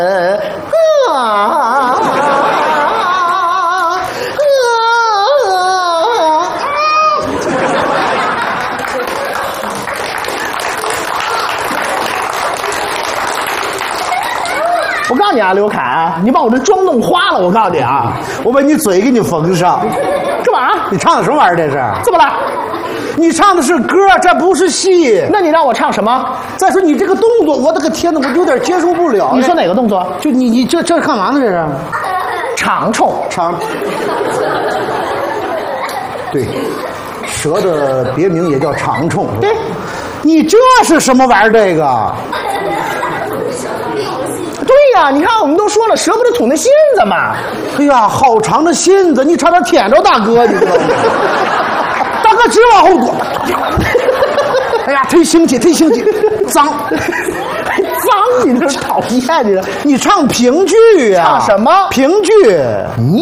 我告诉你啊，刘凯，你把我这妆弄花了。我告诉你啊， 我把你嘴给你缝上。 干嘛？ 你唱的什么玩意儿？这是？ 怎么了？ 你唱的是歌，这不是戏。 那你让我唱什么？ 再说你这个动作，我的个天哪，我有点接受不了。 你说哪个动作？ 就你这是干嘛呢？这是长虫。 对，蛇的别名也叫长虫。 对， 你这是什么玩意儿？这个？ 对呀，你看我们都说了，蛇不是吐那信子吗？ 哎呀，好长的信子，你差点舔着大哥，你知道吗？大哥直往后躲。哎呀，忒腥气，脏， 脏，你这讨厌你！ 你唱评剧呀？ 唱什么评剧？